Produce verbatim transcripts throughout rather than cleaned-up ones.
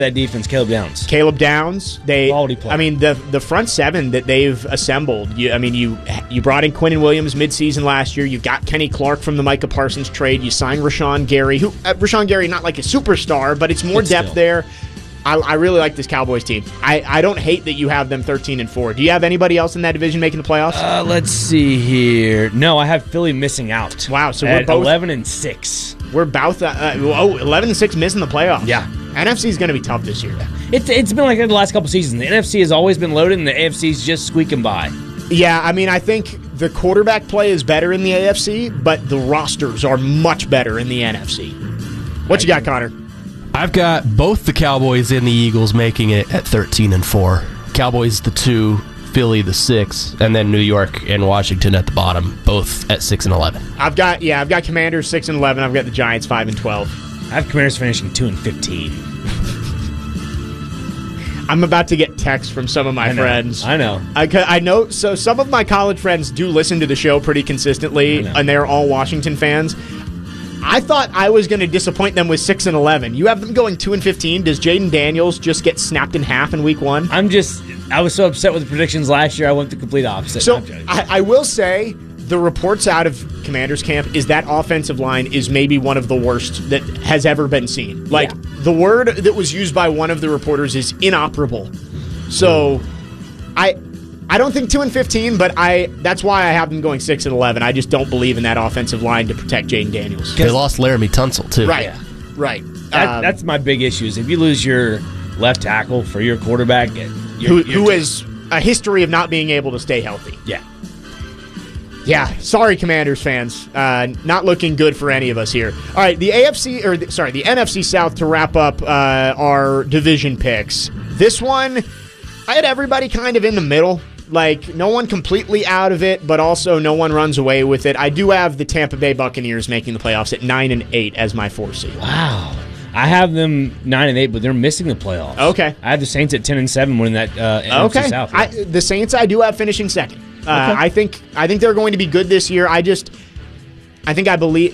that defense, Caleb Downs. Caleb Downs. They, Quality player. I mean, the the front seven that they've assembled. You, I mean, you you brought in Quinnen Williams midseason last year. You've got Kenny Clark from the Micah Parsons trade. You signed Rashawn Gary, who uh, Rashawn Gary not like a superstar, but it's more But depth still. there. I, I really like this Cowboys team. I, I don't hate that you have them thirteen and four. Do you have anybody else in that division making the playoffs? Uh, let's see here. No, I have Philly missing out. Wow, so at we're both eleven and six. We're about uh, uh, oh, eleven and six missing the playoffs. Yeah. N F C is going to be tough this year. It's it's been like that the last couple seasons. The N F C has always been loaded, and the A F C is just squeaking by. Yeah, I mean, I think the quarterback play is better in the A F C, but the rosters are much better in the N F C. What you got, Connor? I've got both the Cowboys and the Eagles making it at thirteen and four. Cowboys the two, Philly the six, and then New York and Washington at the bottom, both at six and eleven. I've got yeah, I've got Commanders six and eleven. I've got the Giants five and twelve. I have Commanders finishing two and fifteen. I'm about to get texts from some of my I know, friends. I know. I, ca- I know. So some of my college friends do listen to the show pretty consistently, and they're all Washington fans. I thought I was going to disappoint them with six and eleven. You have them going two and fifteen. Does Jaden Daniels just get snapped in half in week one? I'm just. I was so upset with the predictions last year. I went the complete opposite. So I'm joking. I, I will say the reports out of Commanders camp is that offensive line is maybe one of the worst that has ever been seen. Like Yeah. the word that was used by one of the reporters is inoperable. So I I don't think two and fifteen, but I that's why I have them going six and eleven. I just don't believe in that offensive line to protect Jaden Daniels. They lost Laramie Tunsil, too. Right. Yeah. Right. That, Um, that's my big issue. Is if you lose your left tackle for your quarterback, you're, who you're who just- is a history of not being able to stay healthy. yeah. Yeah, sorry, Commanders fans. Uh, not looking good for any of us here. All right, the A F C, or the, sorry, the N F C South to wrap up uh, our division picks. This one, I had everybody kind of in the middle. Like, no one completely out of it, but also no one runs away with it. I do have the Tampa Bay Buccaneers making the playoffs at nine and eight as my four seed. Wow. I have them nine and eight, but they're missing the playoffs. Okay. I have the Saints at ten and seven winning that uh, N F C Okay, South. I, the Saints I do have finishing second. Uh, Okay. I think I think they're going to be good this year. I just, I think I believe.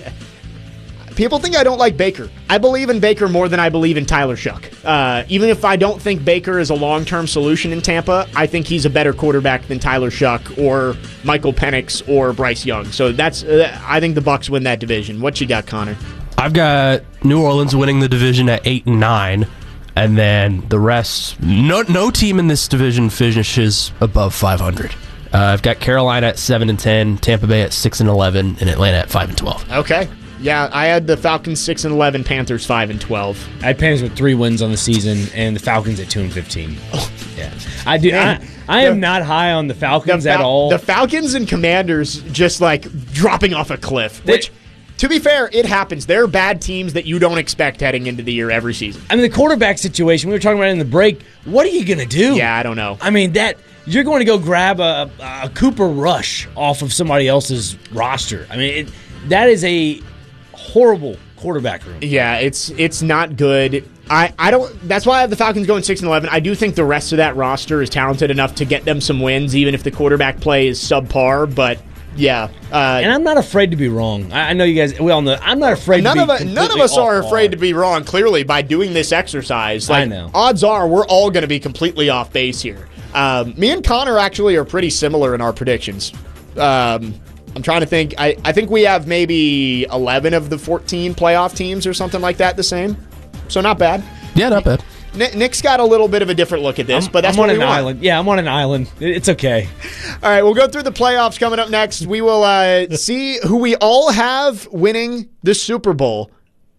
People think I don't like Baker. I believe in Baker more than I believe in Tyler Shuck. Uh, even if I don't think Baker is a long-term solution in Tampa, I think he's a better quarterback than Tyler Shuck or Michael Penix or Bryce Young. So that's uh, I think the Bucs win that division. What you got, Connor? I've got New Orleans winning the division at eight and nine, and then the rest. No, no team in this division finishes above five hundred. Uh, I've got Carolina at seven and ten, Tampa Bay at six and eleven, and Atlanta at five and twelve. Okay. Yeah, I had the Falcons six and eleven, Panthers five and twelve. I had Panthers with three wins on the season, and the Falcons at two and fifteen. Oh, yeah, I do. Man, I, I am the- not high on the Falcons the at Fal- all. The Falcons and Commanders just like dropping off a cliff, They- which, to be fair, it happens. There are bad teams that you don't expect heading into the year every season. I mean, the quarterback situation we were talking about in the break. What are you going to do? Yeah, I don't know. I mean that you're going to go grab a, a Cooper Rush off of somebody else's roster. I mean, it, that is a horrible quarterback room. Yeah, it's it's not good. I, I don't. That's why I have the Falcons going six and eleven. I do think the rest of that roster is talented enough to get them some wins, even if the quarterback play is subpar. But yeah, uh, And I'm not afraid to be wrong. I, I know you guys. We all know. I'm not afraid. none to of be us, none of completely us are off afraid par. to be wrong. Clearly, by doing this exercise, like, I know. odds are we're all going to be completely off base here. Um, me and Connor actually are pretty similar in our predictions. Um, I'm trying to think. I, I think we have maybe eleven of the fourteen playoff teams or something like that the same. So not bad. Yeah, not bad. Nick, Nick's got a little bit of a different look at this, I'm, but that's I'm what on we an want. island. Yeah, I'm on an island. It- It's okay. All right, we'll go through the playoffs coming up next. We will uh, see who we all have winning the Super Bowl.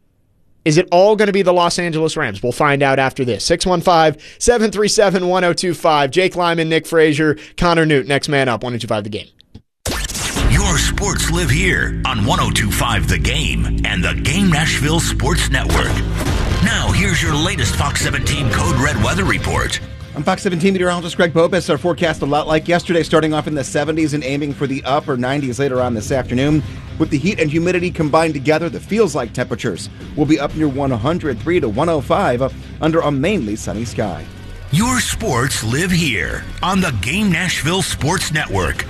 Is it all going to be the Los Angeles Rams? We'll find out after this. six one five, seven three seven, one oh two five. Jake Lyman, Nick Frazier, Connor Newt. Next man up, one oh two five The Game. Your sports live here on one oh two point five The Game and the Game Nashville Sports Network. Now, here's your latest Fox seventeen Code Red weather report. I'm Fox seventeen meteorologist Greg Bobus. Our forecast a lot like yesterday, starting off in the seventies and aiming for the upper nineties later on this afternoon. With the heat and humidity combined together, the feels-like temperatures will be up near one hundred three to one oh five uh, under a mainly sunny sky. Your sports live here on the Game Nashville Sports Network.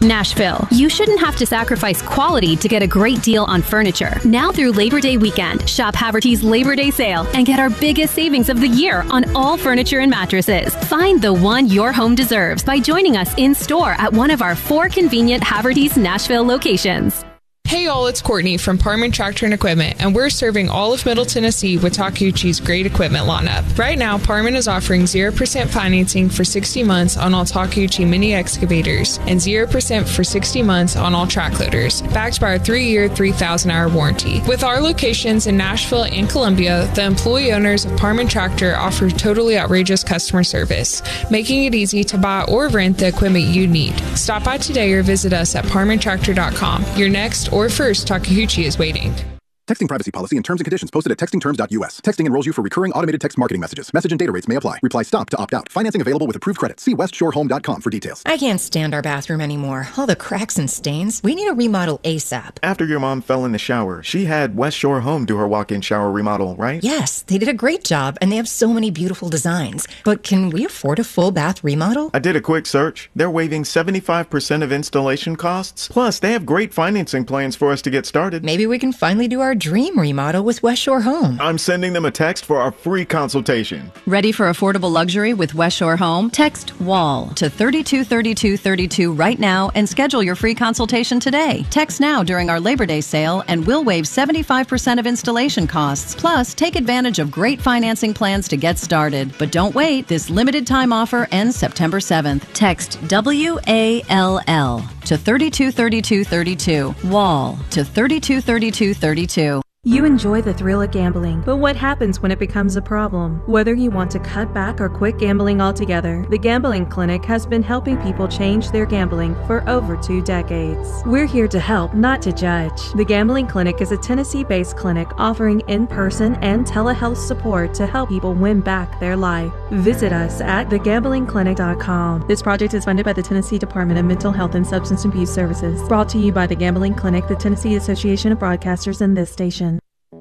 Nashville. You shouldn't have to sacrifice quality to get a great deal on furniture. Now through Labor Day weekend, shop Haverty's Labor Day sale and get our biggest savings of the year on all furniture and mattresses. Find the one your home deserves by joining us in store at one of our four convenient Haverty's Nashville locations. Hey all, it's Courtney from Parman Tractor and Equipment, and we're serving all of Middle Tennessee with Takeuchi's great equipment lineup. Right now, Parman is offering zero percent financing for sixty months on all Takeuchi mini excavators and zero percent for sixty months on all track loaders, backed by our three-year, three thousand hour warranty. With our locations in Nashville and Columbia, the employee owners of Parman Tractor offer totally outrageous customer service, making it easy to buy or rent the equipment you need. Stop by today or visit us at parman tractor dot com. Your next or first Takeuchi is waiting. Texting privacy policy and terms and conditions posted at texting terms dot U S. Texting enrolls you for recurring automated text marketing messages. Message and data rates may apply. Reply stop to opt out. Financing available with approved credit. See west shore home dot com for details. I can't stand our bathroom anymore. All the cracks and stains. We need a remodel ASAP. After your mom fell in the shower, she had West Shore Home do her walk-in shower remodel, right? Yes, they did a great job, and they have so many beautiful designs. But can we afford a full bath remodel? I did a quick search. They're waiving seventy-five percent of installation costs. Plus, they have great financing plans for us to get started. Maybe we can finally do our dream remodel with West Shore Home. I'm sending them a text for our free consultation. Ready for affordable luxury with West Shore Home? Text WALL to thirty-two thirty-two thirty-two right now and schedule your free consultation today. Text now during our Labor Day sale and we'll waive seventy-five percent of installation costs. Plus, take advantage of great financing plans to get started. But don't wait. This limited time offer ends September seventh. Text W A L L to thirty-two thirty-two thirty-two. WALL to thirty-two thirty-two thirty-two. You enjoy the thrill of gambling, but what happens when it becomes a problem? Whether you want to cut back or quit gambling altogether, the Gambling Clinic has been helping people change their gambling for over two decades. We're here to help, not to judge. The Gambling Clinic is a Tennessee-based clinic offering in-person and telehealth support to help people win back their life. Visit us at the gambling clinic dot com. This project is funded by the Tennessee Department of Mental Health and Substance Abuse Services. Brought to you by the Gambling Clinic, the Tennessee Association of Broadcasters, and this station.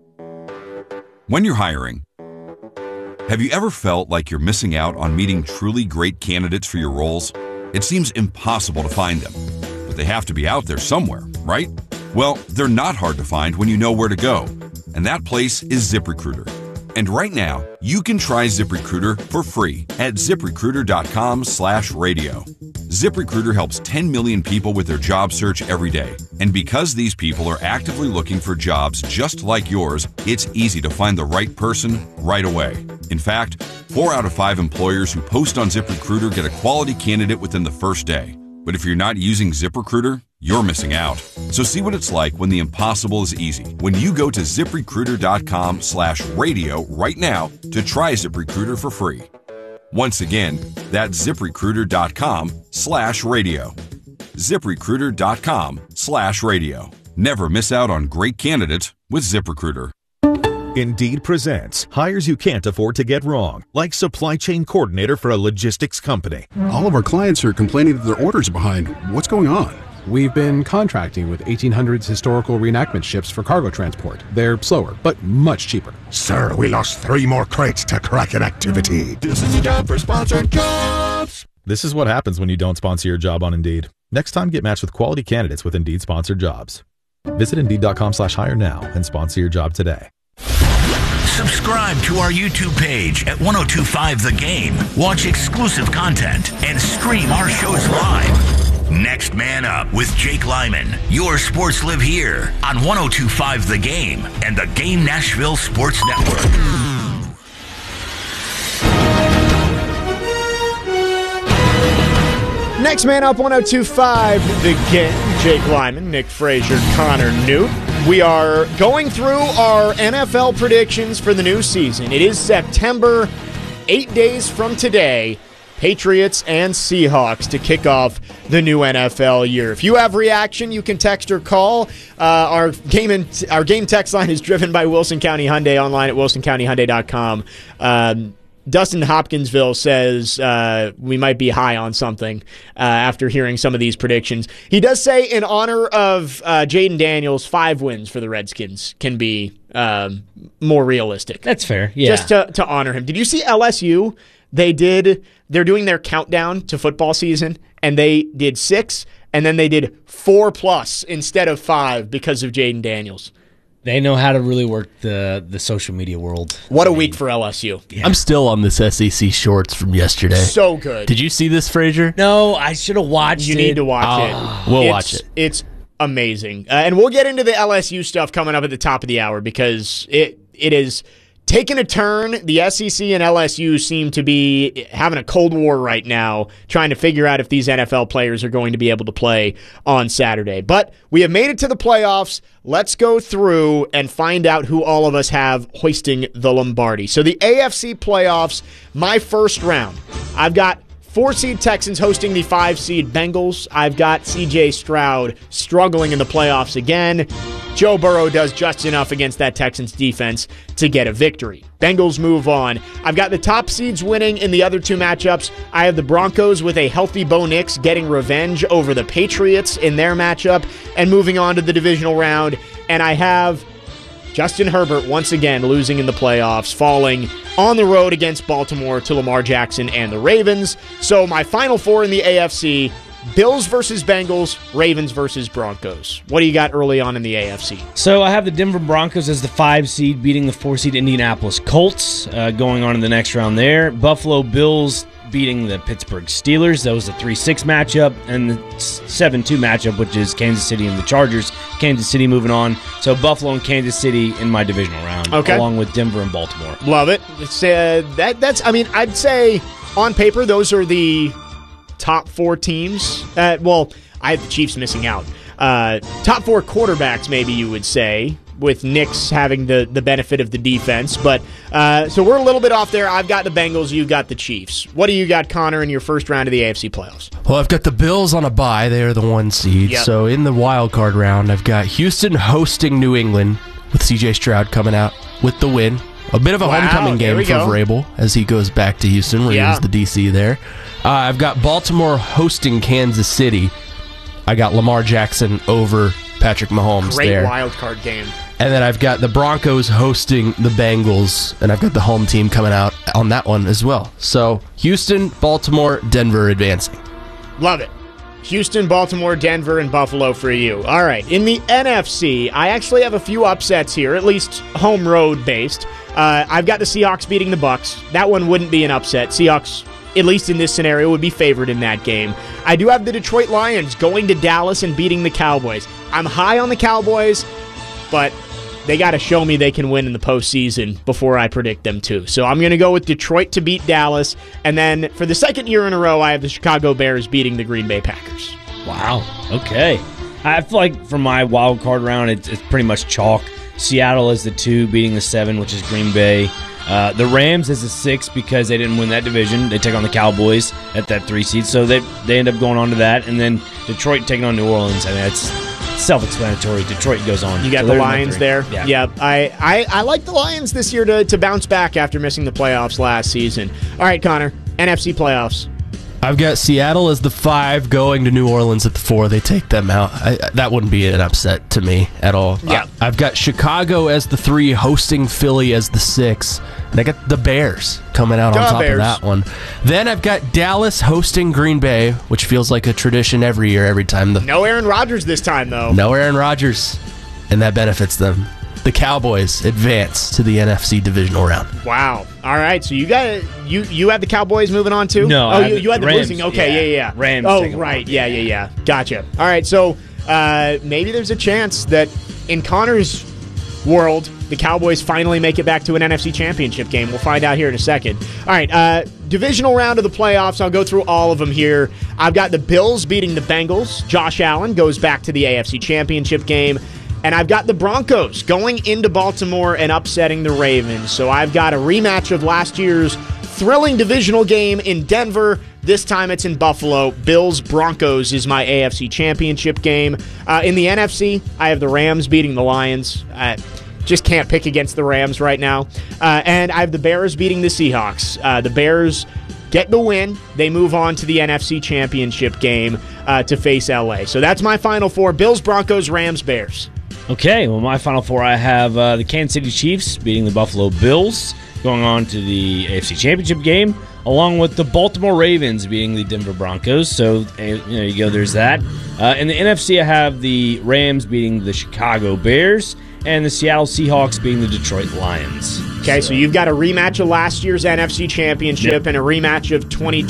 When you're hiring, have you ever felt like you're missing out on meeting truly great candidates for your roles? It seems impossible to find them, but they have to be out there somewhere, right? Well, they're not hard to find when you know where to go, and that place is ZipRecruiter. And right now, you can try ZipRecruiter for free at ziprecruiter dot com slash radio. ZipRecruiter helps ten million people with their job search every day. And because these people are actively looking for jobs just like yours, it's easy to find the right person right away. In fact, four out of five employers who post on ZipRecruiter get a quality candidate within the first day. But if you're not using ZipRecruiter, you're missing out. So see what it's like when the impossible is easy. When you go to ziprecruiter dot com slash radio right now to try ZipRecruiter for free. Once again, that's ziprecruiter dot com slash radio. ziprecruiter dot com slash radio. Never miss out on great candidates with ZipRecruiter. Indeed presents hires you can't afford to get wrong, like supply chain coordinator for a logistics company. All of our clients are complaining that their orders are behind. What's going on? We've been contracting with eighteen hundreds historical reenactment ships for cargo transport. They're slower, but much cheaper. Sir, we lost three more crates to Kraken activity. This is a job for sponsored jobs. This is what happens when you don't sponsor your job on Indeed. Next time, get matched with quality candidates with Indeed sponsored jobs. Visit Indeed dot com slash hire now and sponsor your job today. Subscribe to our YouTube page at ten twenty-five The Game. Watch exclusive content and stream our shows live. Next Man Up with Jake Lyman. Your sports live here on ten twenty-five The Game and the Game Nashville Sports Network. Next Man Up, ten twenty-five The Game. Jake Lyman, Nick Frazier, Connor Newt. We are going through our N F L predictions for the new season. It is September, eight days from today. Patriots and Seahawks to kick off the new N F L year. If you have reaction, you can text or call. Uh, our game and our game text line is driven by Wilson County Hyundai, online at wilson county hyundai dot com. Um, Dustin Hopkinsville says uh, we might be high on something uh, after hearing some of these predictions. He does say in honor of uh, Jaden Daniels, five wins for the Redskins can be um, more realistic. That's fair, yeah. Just to, to honor him. Did you see L S U? They did, they're doing their countdown to football season, and they did six, and then they did four plus instead of five because of Jaden Daniels. They know how to really work the, the social media world. What a week for L S U. Yeah. I'm still on this S E C shorts from yesterday. So good. Did you see this, Frazier? No, I should have watched you it. You need to watch oh, it. We'll it's, watch it. It's amazing. Uh, and we'll get into the L S U stuff coming up at the top of the hour because it it is taking a turn. The S E C and L S U seem to be having a Cold War right now, trying to figure out if these N F L players are going to be able to play on Saturday. But we have made it to the playoffs. Let's go through and find out who all of us have hoisting the Lombardi. So the A F C playoffs, my first round, I've got four-seed Texans hosting the five-seed Bengals. I've got C J Stroud struggling in the playoffs again. Joe Burrow does just enough against that Texans defense to get a victory. Bengals move on. I've got the top seeds winning in the other two matchups. I have the Broncos with a healthy Bo Nix getting revenge over the Patriots in their matchup and moving on to the divisional round. And I have Justin Herbert once again losing in the playoffs, falling on the road against Baltimore to Lamar Jackson and the Ravens. So my final four in the A F C, Bills versus Bengals, Ravens versus Broncos. What do you got early on in the A F C? So I have the Denver Broncos as the five seed, beating the four seed Indianapolis Colts, uh, going on in the next round there. Buffalo Bills beating the Pittsburgh Steelers. That was a three six matchup, and the seven two matchup, which is Kansas City and the Chargers. Kansas City moving on. So Buffalo and Kansas City in my divisional round, okay, along with Denver and Baltimore. Love it. It's, uh, that that's. I mean, I'd say on paper those are the top four teams. Uh, well, I have the Chiefs missing out. Uh, top four quarterbacks, maybe you would say, with Nix having the, the benefit of the defense. But uh, so we're a little bit off there. I've got the Bengals. You've got the Chiefs. What do you got, Connor, in your first round of the A F C playoffs? Well, I've got the Bills on a bye. They are the one seed. Yep. So in the wild card round, I've got Houston hosting New England with C J Stroud coming out with the win. A bit of a wow, homecoming game for go. Vrabel as he goes back to Houston, where yeah. he was the D C there. Uh, I've got Baltimore hosting Kansas City. I got Lamar Jackson over Patrick Mahomes Great there. wild card game. And then I've got the Broncos hosting the Bengals, and I've got the home team coming out on that one as well. So Houston, Baltimore, Denver advancing. Love it. Houston, Baltimore, Denver, and Buffalo for you. All right. In the N F C, I actually have a few upsets here, at least home road based. Uh, I've got the Seahawks beating the Bucks. That one wouldn't be an upset. Seahawks, at least in this scenario, would be favored in that game. I do have the Detroit Lions going to Dallas and beating the Cowboys. I'm high on the Cowboys, but they got to show me they can win in the postseason before I predict them to. So I'm going to go with Detroit to beat Dallas. And then for the second year in a row, I have the Chicago Bears beating the Green Bay Packers. Wow. Okay. I feel like for my wild card round, it's, it's pretty much chalk. Seattle is the two, beating the seven, which is Green Bay. Uh, the Rams is the six because they didn't win that division. They take on the Cowboys at that three seed, so they they end up going on to that. And then Detroit taking on New Orleans. I mean, that's self-explanatory. Detroit goes on. You got so the Lions there. Yeah. yeah I, I, I like the Lions this year to, to bounce back after missing the playoffs last season. All right, Connor, N F C playoffs. I've got Seattle as the five, going to New Orleans at the four. They take them out. I, that wouldn't be an upset to me at all. Yeah. I, I've got Chicago as the three, hosting Philly as the six. And I got the Bears coming out Go on top Bears. of that one. Then I've got Dallas hosting Green Bay, which feels like a tradition every year, every time. The No Aaron Rodgers this time, though. No Aaron Rodgers, and that benefits them. The Cowboys advance to the N F C divisional round. Wow. All right. So you got you you have the Cowboys moving on too? No. Oh, I you, have you had the Rams, losing. Okay. Yeah. Yeah. yeah. Rams. Oh, taking right. them. Yeah. Yeah. Yeah. Gotcha. All right. So uh, maybe there's a chance that in Connor's world, the Cowboys finally make it back to an N F C championship game. We'll find out here in a second. All right. Uh, divisional round of the playoffs. I'll go through all of them here. I've got the Bills beating the Bengals. Josh Allen goes back to the A F C championship game. And I've got the Broncos going into Baltimore and upsetting the Ravens. So I've got a rematch of last year's thrilling divisional game in Denver. This time it's in Buffalo. Bills-Broncos is my A F C championship game. Uh, in the N F C, I have the Rams beating the Lions. I just can't pick against the Rams right now. Uh, and I have the Bears beating the Seahawks. Uh, the Bears get the win. They move on to the N F C championship game uh, to face L A. So that's my final four. Bills, Broncos, Rams, Bears. Okay, well, my Final Four, I have uh, the Kansas City Chiefs beating the Buffalo Bills, going on to the A F C Championship game, along with the Baltimore Ravens beating the Denver Broncos. So, you know, there you go, there's that. Uh, in the N F C, I have the Rams beating the Chicago Bears, and the Seattle Seahawks beating the Detroit Lions. Okay, so, so you've got a rematch of last year's N F C Championship yep. and a rematch of twenty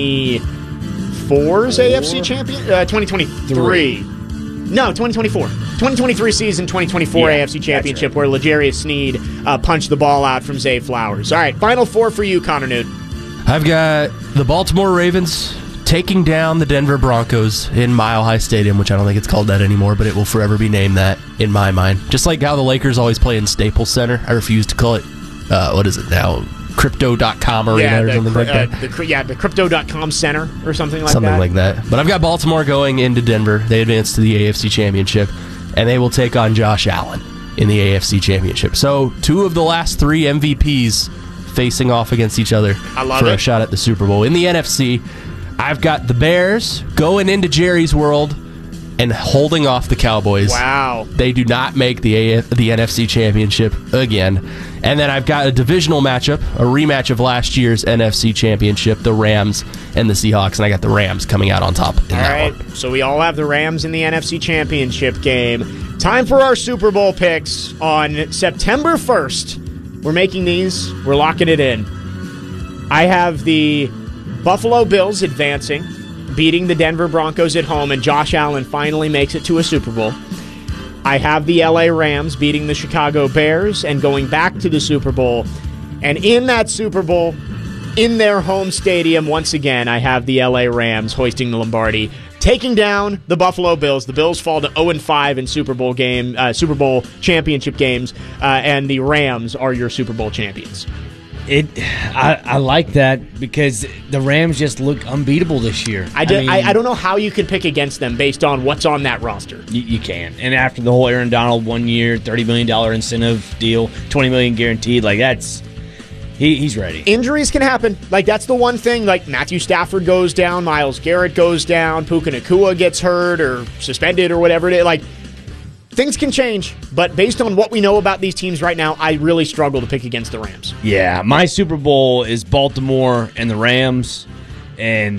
twenty-four's Four. A F C Champion? Uh, twenty twenty-three. Three. No, twenty twenty-four. twenty twenty-three season, twenty twenty-four yeah, A F C Championship, right. where L'Jarius Sneed uh, punched the ball out from Zay Flowers. All right, Final Four for you, Connor Newt. I've got the Baltimore Ravens taking down the Denver Broncos in Mile High Stadium, which I don't think it's called that anymore, but it will forever be named that in my mind. Just like how the Lakers always play in Staples Center. I refuse to call it, uh, what is it now? Crypto dot com arena yeah, or the, something like uh, that. The, yeah, the Crypto dot com Center or something like something that. Something like that. But I've got Baltimore going into Denver. They advance to the A F C Championship, and they will take on Josh Allen in the A F C Championship. So two of the last three M V Ps facing off against each other I love for it. a shot at the Super Bowl. In the N F C, I've got the Bears going into Jerry's World and holding off the Cowboys. Wow. They do not make the A F- the N F C Championship again. And then I've got a divisional matchup, a rematch of last year's N F C Championship, the Rams and the Seahawks, and I got the Rams coming out on top in all that right, one. So we all have the Rams in the N F C Championship game. Time for our Super Bowl picks on September first. We're making these. We're locking it in. I have the Buffalo Bills advancing, beating the Denver Broncos at home, and Josh Allen finally makes it to a Super Bowl. I have the L A Rams beating the Chicago Bears and going back to the Super Bowl. And in that Super Bowl, in their home stadium, once again, I have the L A Rams hoisting the Lombardi, taking down the Buffalo Bills. The Bills fall to oh and five in Super Bowl game, uh, Super Bowl championship games, uh, and the Rams are your Super Bowl champions. It, I, I like that because the Rams just look unbeatable this year. I, do, I, mean, I, I don't know how you could pick against them based on what's on that roster. You, you can. And after the whole Aaron Donald one year, thirty million dollars incentive deal, twenty million dollars guaranteed, like that's he, he's ready. Injuries can happen. Like that's the one thing. Like Matthew Stafford goes down, Myles Garrett goes down, Puka Nacua gets hurt or suspended or whatever it is. Like things can change, but based on what we know about these teams right now, I really struggle to pick against the Rams. Yeah, my Super Bowl is Baltimore and the Rams, and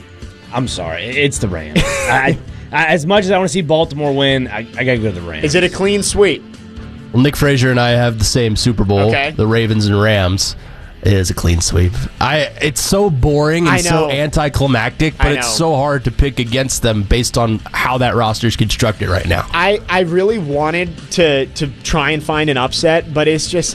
I'm sorry, it's the Rams. I, I, as much as I want to see Baltimore win, I, I got to go to the Rams. Is it a clean sweep? Well, Nick Frazier and I have the same Super Bowl, okay. The Ravens and Rams. It is a clean sweep. I It's so boring and so anticlimactic, but it's so hard to pick against them based on how that roster is constructed right now. I, I really wanted to to try and find an upset, but it's just,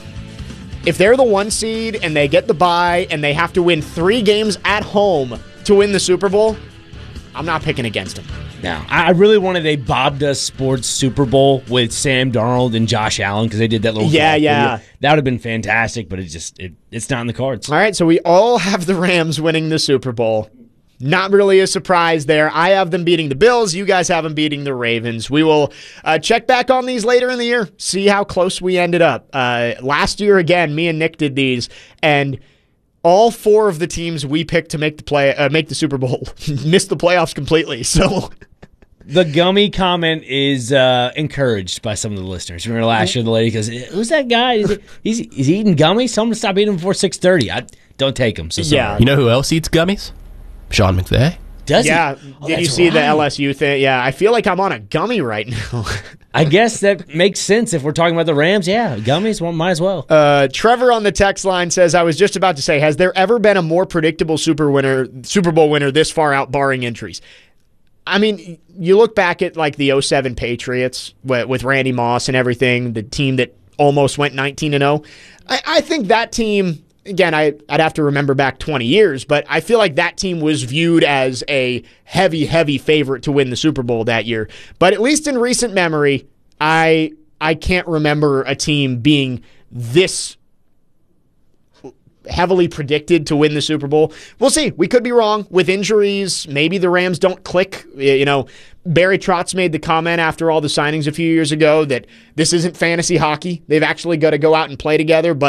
if they're the one seed and they get the bye and they have to win three games at home to win the Super Bowl, I'm not picking against them. No, I really wanted a Bob Does Sports Super Bowl with Sam Darnold and Josh Allen because they did that little yeah, yeah. Video. That would have been fantastic, but it just it, it's not in the cards. All right, so we all have the Rams winning the Super Bowl. Not really a surprise there. I have them beating the Bills. You guys have them beating the Ravens. We will uh, check back on these later in the year, see how close we ended up. Uh, last year, again, me and Nick did these, and all four of the teams we picked to make the play, uh, make the Super Bowl missed the playoffs completely. So the gummy comment is uh, encouraged by some of the listeners. Remember last year, the lady goes, "Who's that guy? Is he, he's is he eating gummies? Someone stop eating them before six thirty." I don't take them. So sorry. Yeah. You know who else eats gummies? Sean McVay. Does yeah. he? Oh, did you see right. the L S U thing? Yeah, I feel like I'm on a gummy right now. I guess that makes sense if we're talking about the Rams. Yeah, gummies, well, might as well. Uh, Trevor on the text line says, I was just about to say, has there ever been a more predictable Super winner, Super Bowl winner this far out, barring injuries? I mean, you look back at like the oh seven Patriots with Randy Moss and everything, the team that almost went nineteen and oh. I, I think that team, again, I, I'd have to remember back twenty years, but I feel like that team was viewed as a heavy, heavy favorite to win the Super Bowl that year. But at least in recent memory, I I can't remember a team being this heavily predicted to win the Super Bowl. We'll see. We could be wrong with injuries. Maybe the Rams don't click. You know, Barry Trotz made the comment after all the signings a few years ago that this isn't fantasy hockey. They've actually got to go out and play together, but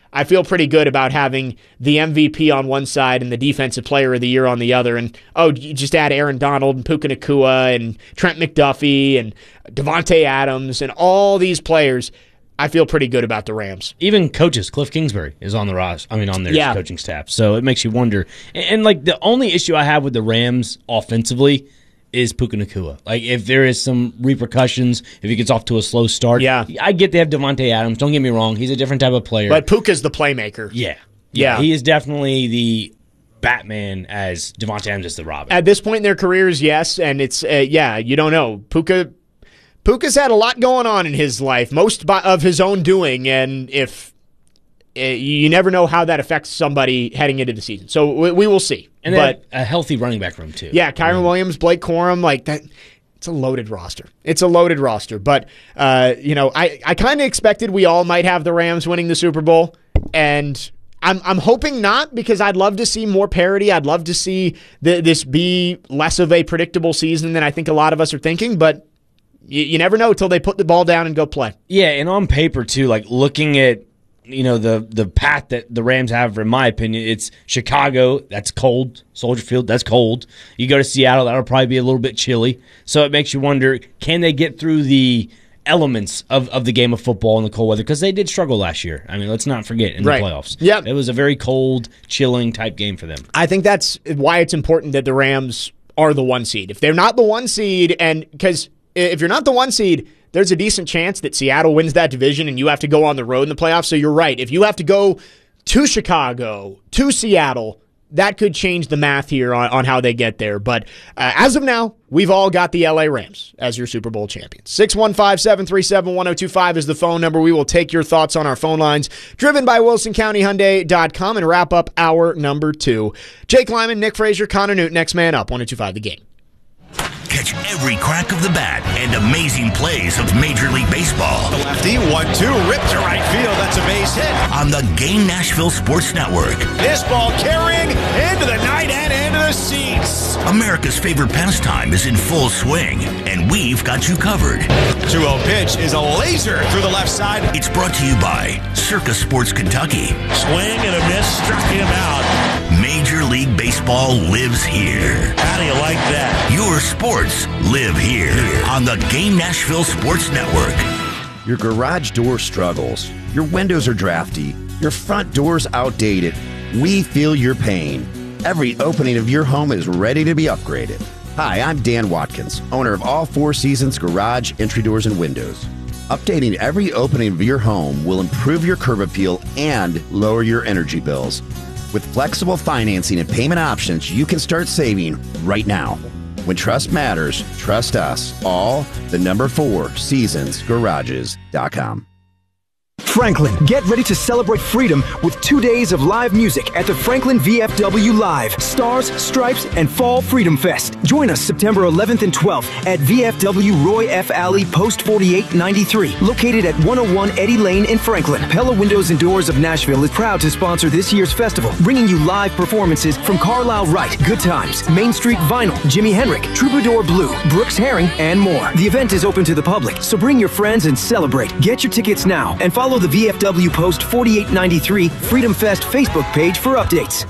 I feel pretty good about having the M V P on one side and the Defensive Player of the Year on the other. And, oh, you just add Aaron Donald and Puka Nacua and Trent McDuffie and Devontae Adams and all these players. I feel pretty good about the Rams. Even coaches, Cliff Kingsbury is on the roster. I mean, on their Yeah. coaching staff. So it makes you wonder. And, and, like, the only issue I have with the Rams offensively is Puka Nacua. Like, if there is some repercussions, if he gets off to a slow start, yeah. I get they have Devontae Adams. Don't get me wrong. He's a different type of player. But Puka's the playmaker. Yeah. Yeah. yeah. He is definitely the Batman as Devontae Adams is the Robin. At this point in their careers, yes. And it's, uh, yeah, you don't know. Puka... Puka's had a lot going on in his life, most by, of his own doing, and if uh, you never know how that affects somebody heading into the season. So we, we will see. And but a healthy running back room, too. Yeah, Kyron Williams, Blake Corum, like that. It's a loaded roster. It's a loaded roster. But, uh, you know, I, I kind of expected we all might have the Rams winning the Super Bowl, and I'm I'm hoping not, because I'd love to see more parity. I'd love to see the, this be less of a predictable season than I think a lot of us are thinking, but You, you never know until they put the ball down and go play. Yeah, and on paper, too, like looking at, you know, the the path that the Rams have, in my opinion, it's Chicago, that's cold. Soldier Field, that's cold. You go to Seattle, that'll probably be a little bit chilly. So it makes you wonder, can they get through the elements of, of the game of football in the cold weather? Because they did struggle last year. I mean, let's not forget, in right. the playoffs. Yep. It was a very cold, chilling type game for them. I think that's why it's important that the Rams are the one seed. If they're not the one seed, and because if you're not the one seed, there's a decent chance that Seattle wins that division and you have to go on the road in the playoffs. So you're right. If you have to go to Chicago, to Seattle, that could change the math here on, on how they get there. But uh, as of now, we've all got the L A Rams as your Super Bowl champions. six one five, seven three seven, one oh two five is the phone number. We will take your thoughts on our phone lines. Driven by Wilson County Hyundai dot com, and wrap up hour number two. Jake Lyman, Nick Frazier, Connor Newton, next man up, one oh two five The Game. Catch every crack of the bat and amazing plays of Major League Baseball. The lefty, one two, ripped to right field. That's a base hit. On the Game Nashville Sports Network. This ball carrying into the night and into the seats. America's favorite pastime is in full swing, and we've got you covered. two oh pitch is a laser through the left side. It's brought to you by Circa Sports Kentucky. Swing and a miss, struck him out. Major League Baseball lives here. How do you like that? Your sports live here on the Game Nashville Sports Network. Your garage door struggles. Your windows are drafty. Your front door's outdated. We feel your pain. Every opening of your home is ready to be upgraded. Hi, I'm Dan Watkins, owner of All Four Seasons Garage, Entry Doors, and Windows. Updating every opening of your home will improve your curb appeal and lower your energy bills. With flexible financing and payment options, you can start saving right now. When trust matters, trust us. All the number four seasons garages dot com. Franklin, get ready to celebrate freedom with two days of live music at the Franklin V F W Live, Stars, Stripes, and Fall Freedom Fest. Join us September eleventh and twelfth at V F W Roy F. Alley, Post forty-eight ninety-three, located at one oh one Eddie Lane in Franklin. Pella Windows and Doors of Nashville is proud to sponsor this year's festival, bringing you live performances from Carlisle Wright, Good Times, Main Street Vinyl, Jimi Hendrix, Troubadour Blue, Brooks Herring, and more. The event is open to the public, so bring your friends and celebrate. Get your tickets now and follow the V F W Post forty-eight ninety-three Freedom Fest Facebook page for updates.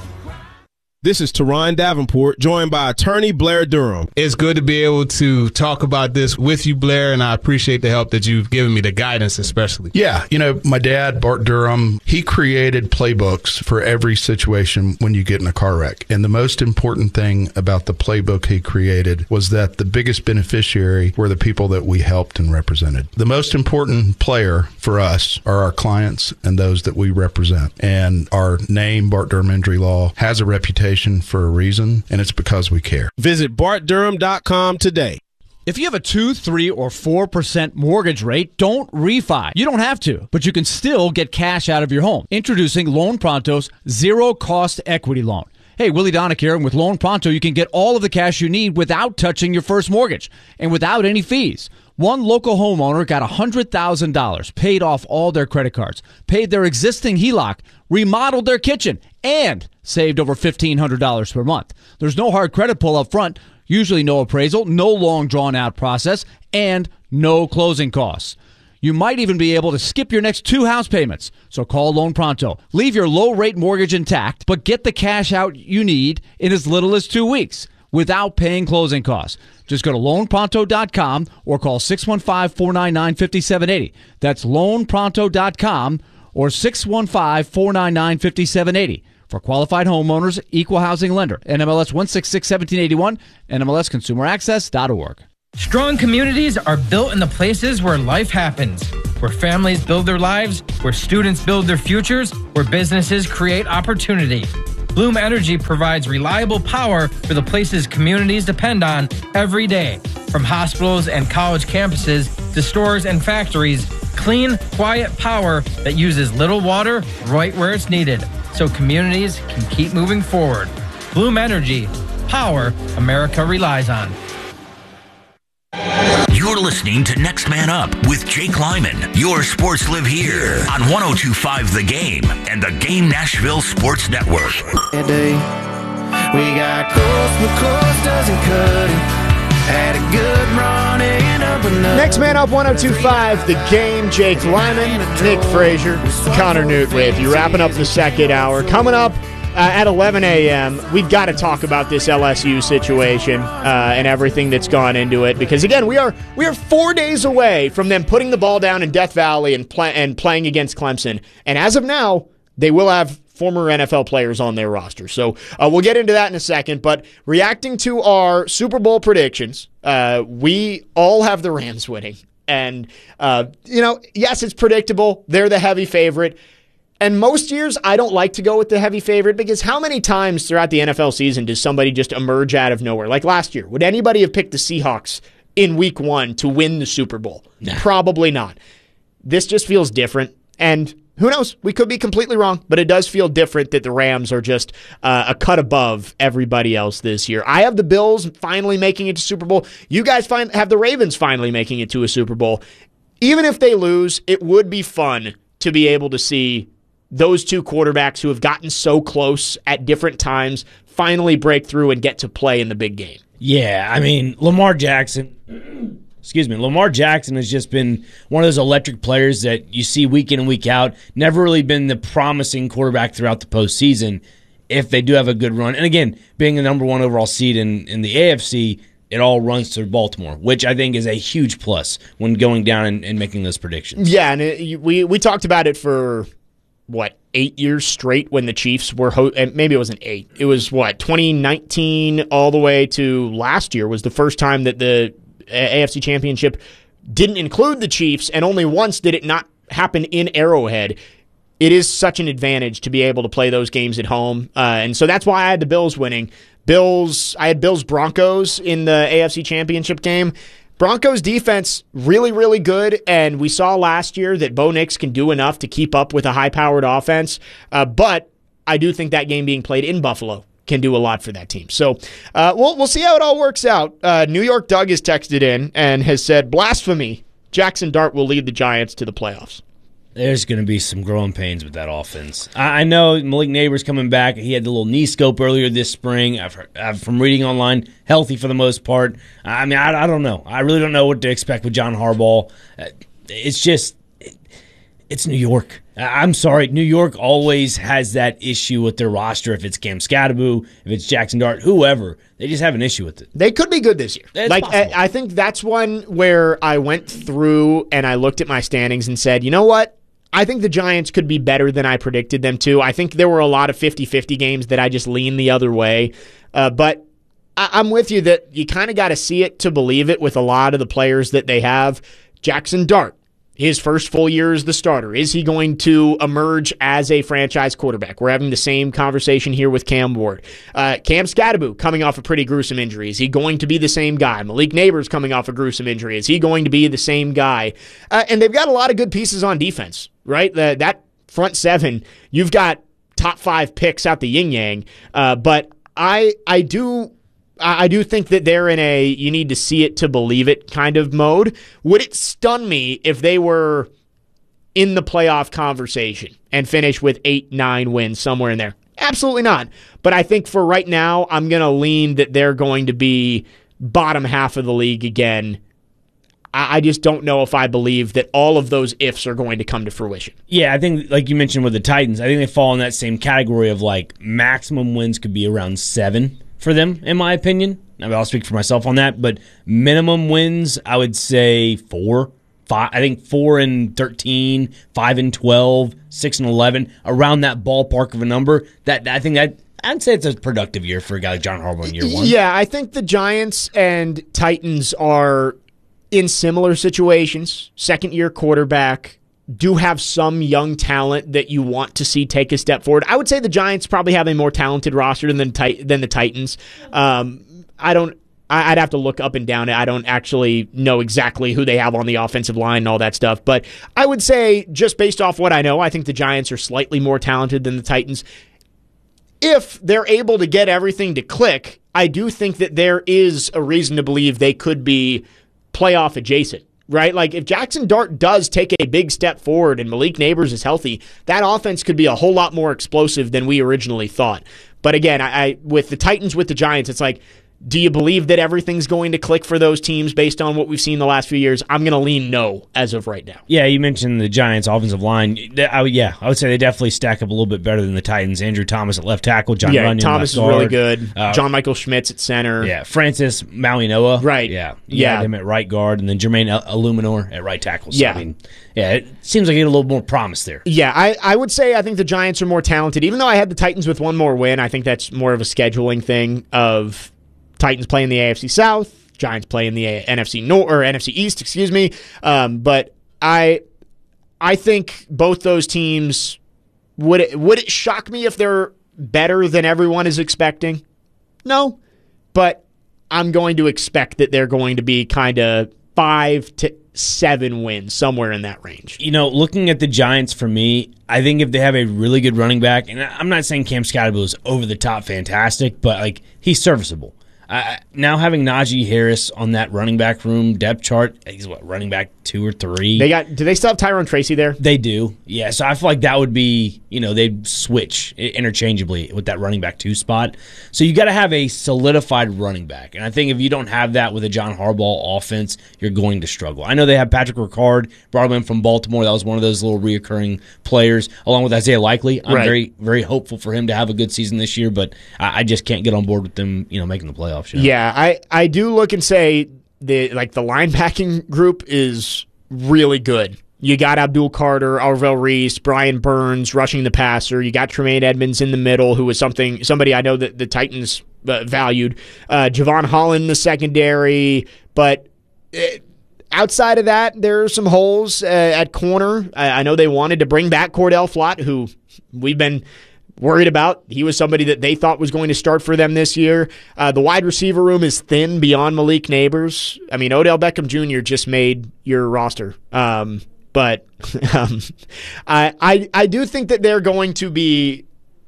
This is Teron Davenport, joined by attorney Blair Durham. It's good to be able to talk about this with you, Blair, and I appreciate the help that you've given me, the guidance especially. Yeah, you know, my dad, Bart Durham, he created playbooks for every situation when you get in a car wreck. And the most important thing about the playbook he created was that the biggest beneficiary were the people that we helped and represented. The most important player for us are our clients and those that we represent. And our name, Bart Durham Injury Law, has a reputation for a reason, and it's because we care. Visit Bart Durham dot com today. If you have a two, three, or four percent mortgage rate, don't refi. You don't have to, but you can still get cash out of your home. Introducing Loan Pronto's zero-cost equity loan. Hey, Willie Donick here, and with Loan Pronto, you can get all of the cash you need without touching your first mortgage and without any fees. One local homeowner got one hundred thousand dollars, paid off all their credit cards, paid their existing H E L O C, remodeled their kitchen, and saved over fifteen hundred dollars per month. There's no hard credit pull up front, usually no appraisal, no long drawn-out process, and no closing costs. You might even be able to skip your next two house payments. So call Loan Pronto. Leave your low-rate mortgage intact, but get the cash out you need in as little as two weeks without paying closing costs. Just go to loan pronto dot com or call six one five, four nine nine, five seven eight zero. That's loan pronto dot com or six one five, four nine nine, five seven eight zero. For qualified homeowners, equal housing lender. N M L S one sixty-six, one seven eight one, N M L S consumer access dot org. Strong communities are built in the places where life happens, where families build their lives, where students build their futures, where businesses create opportunity. Bloom Energy provides reliable power for the places communities depend on every day. From hospitals and college campuses to stores and factories, clean, quiet power that uses little water right where it's needed, so communities can keep moving forward. Bloom Energy, power America relies on. You're listening to Next Man Up with Jake Lyman. Your sports live here on one oh two point five The Game and the Game Nashville Sports Network. Today, we got close, but close doesn't cut it. Had a good run and up another. Next Man Up, one oh two point five The Game. Jake Lyman, Nick Frazier, Connor Newt with you. Wrapping up the second hour. Coming up uh, at eleven a.m., we've got to talk about this L S U situation uh, and everything that's gone into it. Because, again, we are we are four days away from them putting the ball down in Death Valley and, play, and playing against Clemson. And as of now, they will have former N F L players on their roster. So uh, we'll get into that in a second. But reacting to our Super Bowl predictions, uh, we all have the Rams winning. And, uh, you know, yes, it's predictable. They're the heavy favorite. And most years, I don't like to go with the heavy favorite because how many times throughout the N F L season does somebody just emerge out of nowhere? Like last year, would anybody have picked the Seahawks in week one to win the Super Bowl? No. Probably not. This just feels different. And who knows? We could be completely wrong, but it does feel different that the Rams are just uh, a cut above everybody else this year. I have the Bills finally making it to Super Bowl. You guys find, have the Ravens finally making it to a Super Bowl. Even if they lose, it would be fun to be able to see those two quarterbacks who have gotten so close at different times finally break through and get to play in the big game. Yeah, I mean, Lamar Jackson... Excuse me, Lamar Jackson has just been one of those electric players that you see week in and week out. Never really been the promising quarterback throughout the postseason if they do have a good run. And again, being the number one overall seed in, in the A F C, it all runs to Baltimore, which I think is a huge plus when going down and, and making those predictions. Yeah, and it, we, we talked about it for, what, eight years straight when the Chiefs were, ho- maybe it wasn't eight. It was, what, twenty nineteen all the way to last year was the first time that the A F C Championship didn't include the Chiefs, and only once did it not happen in Arrowhead. It is such an advantage to be able to play those games at home, uh, and so that's why I had the Bills winning. Bills, I had Bills Broncos in the A F C Championship game. Broncos defense really, really good, and we saw last year that Bo Nix can do enough to keep up with a high-powered offense, uh, but I do think that game being played in Buffalo can do a lot for that team. So uh, we'll we'll see how it all works out. Uh, New York Doug has texted in and has said, blasphemy, Jackson Dart will lead the Giants to the playoffs. There's going to be some growing pains with that offense. I, I know Malik Neighbors coming back. He had the little knee scope earlier this spring. I've, heard, I've from reading online, healthy for the most part. I mean, I, I don't know. I really don't know what to expect with John Harbaugh. Uh, it's just, it, it's New York. I'm sorry, New York always has that issue with their roster. If it's Cam Scatterbo, if it's Jackson Dart, whoever, they just have an issue with it. They could be good this year. It's like possible. I, I think that's one where I went through and I looked at my standings and said, you know what? I think the Giants could be better than I predicted them to. I think there were a lot of fifty-fifty games that I just leaned the other way. Uh, but I, I'm with you that you kind of got to see it to believe it with a lot of the players that they have. Jackson Dart, his first full year as the starter. Is he going to emerge as a franchise quarterback? We're having the same conversation here with Cam Ward. Uh, Cam Scatterbo coming off a pretty gruesome injury. Is he going to be the same guy? Malik Neighbors coming off a gruesome injury. Is he going to be the same guy? Uh, and they've got a lot of good pieces on defense, right? The, that front seven, you've got top five picks out the yin-yang. Uh, but I I do... I do think that they're in a you need to see it to believe it kind of mode. Would it stun me if they were in the playoff conversation and finish with eight, nine wins somewhere in there? Absolutely not. But I think for right now, I'm going to lean that they're going to be bottom half of the league again. I, I just don't know if I believe that all of those ifs are going to come to fruition. Yeah, I think, like you mentioned with the Titans, I think they fall in that same category of like maximum wins could be around seven for them, in my opinion. I mean, I'll speak for myself on that, but minimum wins, I would say four. Five, I think four and thirteen, five and twelve, six and eleven, around that ballpark of a number. That I think that I'd say it's a productive year for a guy like John Harbaugh in year one. Yeah, I think the Giants and Titans are in similar situations. Second year quarterback, do have some young talent that you want to see take a step forward. I would say the Giants probably have a more talented roster than the, than the Titans. Um, I don't. I'd have to look up and down it. I don't actually know exactly who they have on the offensive line and all that stuff. But I would say, just based off what I know, I think the Giants are slightly more talented than the Titans. If they're able to get everything to click, I do think that there is a reason to believe they could be playoff adjacent, right? Like if Jackson Dart does take a big step forward and Malik Neighbors is healthy, that offense could be a whole lot more explosive than we originally thought. But again, I, I with the Titans, with the Giants, it's like, do you believe that everything's going to click for those teams based on what we've seen the last few years? I'm going to lean no as of right now. Yeah, you mentioned the Giants' offensive line. I, yeah, I would say they definitely stack up a little bit better than the Titans. Andrew Thomas at left tackle, John yeah, Runyon Thomas left is really guard. good. Uh, John Michael Schmitz at center. Yeah, Francis Mauigoa. Right. Yeah, you yeah. had him at right guard, and then Jermaine Illuminor at right tackle. So, yeah. I mean, yeah, it seems like you get a little more promise there. Yeah, I, I would say I think the Giants are more talented. Even though I had the Titans with one more win, I think that's more of a scheduling thing of Titans playing the A F C South, Giants playing the N F C North or N F C East, excuse me. Um, but I, I think both those teams would it, would it shock me if they're better than everyone is expecting? No, but I'm going to expect that they're going to be kind of five to seven wins, somewhere in that range. You know, looking at the Giants for me, I think if they have a really good running back, and I'm not saying Cam Scottaboo is over the top fantastic, but like he's serviceable. Uh, now having Najee Harris on that running back room depth chart, he's what, running back two or three? They got. Do they still have Tyrone Tracy there? They do. Yeah, so I feel like that would be, you know, they'd switch interchangeably with that running back two spot. So you got to have a solidified running back. And I think if you don't have that with a John Harbaugh offense, you're going to struggle. I know they have Patrick Ricard, brought him in from Baltimore. That was one of those little reoccurring players, along with Isaiah Likely. I'm right. very, very hopeful for him to have a good season this year, but I, I just can't get on board with them, you know, making the playoffs. You know? Yeah, I, I do look and say the like the linebacking group is really good. You got Abdul Carter, Arvell Reese, Brian Burns rushing the passer. You got Tremaine Edmonds in the middle, who was something somebody I know that the Titans uh, valued. Uh, Javon Holland in the secondary, but it, outside of that, there are some holes uh, at corner. I, I know they wanted to bring back Cordell Flott, who we've been worried about. He was somebody that they thought was going to start for them this year. Uh, the wide receiver room is thin beyond Malik Neighbors. I mean, Odell Beckham Junior just made your roster. Um, but um, I, I I do think that they're going to be